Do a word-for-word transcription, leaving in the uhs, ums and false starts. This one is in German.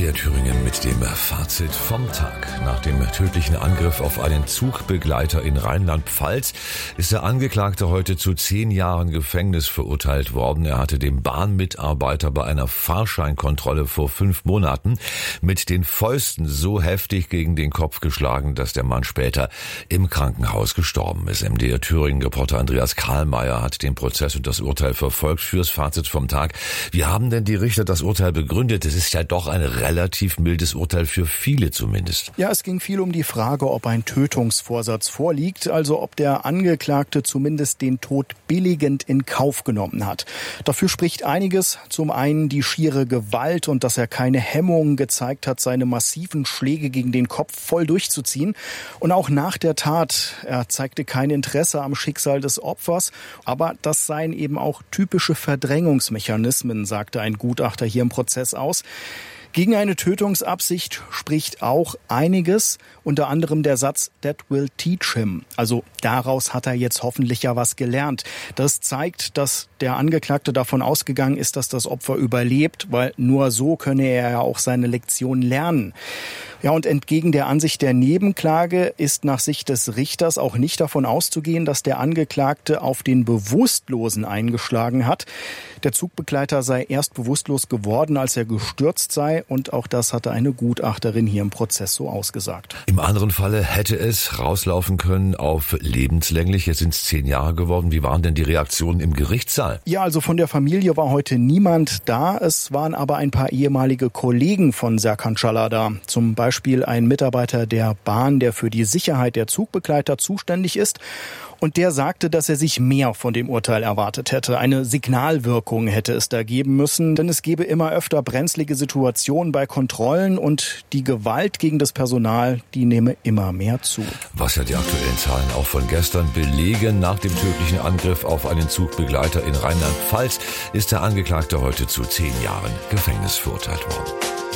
M D R Thüringen mit dem Fazit vom Tag. Nach dem tödlichen Angriff auf einen Zugbegleiter in Rheinland-Pfalz ist der Angeklagte heute zu zehn Jahren Gefängnis verurteilt worden. Er hatte dem Bahnmitarbeiter bei einer Fahrscheinkontrolle vor fünf Monaten mit den Fäusten so heftig gegen den Kopf geschlagen, dass der Mann später im Krankenhaus gestorben ist. M D R Thüringen-Reporter Andreas Karlmeier hat den Prozess und das Urteil verfolgt. Fürs Fazit vom Tag. Wie haben denn die Richter das Urteil begründet? Es ist ja doch ein relativ mildes Urteil für viele zumindest. Ja, es ging viel um die Frage, ob ein Tötungsvorsatz vorliegt, also ob der Angeklagte zumindest den Tod billigend in Kauf genommen hat. Dafür spricht einiges. Zum einen die schiere Gewalt und dass er keine Hemmungen gezeigt hat, seine massiven Schläge gegen den Kopf voll durchzuziehen. Und auch nach der Tat, er zeigte kein Interesse am Schicksal des Opfers, aber das seien eben auch typische Verdrängungsmechanismen, sagte ein Gutachter hier im Prozess aus. Gegen eine Tötungsabsicht spricht auch einiges, unter anderem der Satz "That will teach him", also daraus hat er jetzt hoffentlich ja was gelernt. Das zeigt, dass der Angeklagte davon ausgegangen ist, dass das Opfer überlebt, weil nur so könne er ja auch seine Lektion lernen. Ja, und entgegen der Ansicht der Nebenklage ist nach Sicht des Richters auch nicht davon auszugehen, dass der Angeklagte auf den Bewusstlosen eingeschlagen hat. Der Zugbegleiter sei erst bewusstlos geworden, als er gestürzt sei, und auch das hatte eine Gutachterin hier im Prozess so ausgesagt. Im anderen Falle hätte es rauslaufen können auf lebenslänglich. Jetzt sind es zehn Jahre geworden. Wie waren denn die Reaktionen im Gerichtssaal? Ja, also von der Familie war heute niemand da. Es waren aber ein paar ehemalige Kollegen von Serkan Caller da. Zum Beispiel ein Mitarbeiter der Bahn, der für die Sicherheit der Zugbegleiter zuständig ist. Und der sagte, dass er sich mehr von dem Urteil erwartet hätte. Eine Signalwirkung hätte es da geben müssen, denn es gebe immer öfter brenzlige Situationen bei Kontrollen und die Gewalt gegen das Personal, die nehme immer mehr zu. Was ja die aktuellen Zahlen auch von gestern belegen. Nach dem tödlichen Angriff auf einen Zugbegleiter in Rheinland-Pfalz ist der Angeklagte heute zu zehn Jahren Gefängnis verurteilt worden.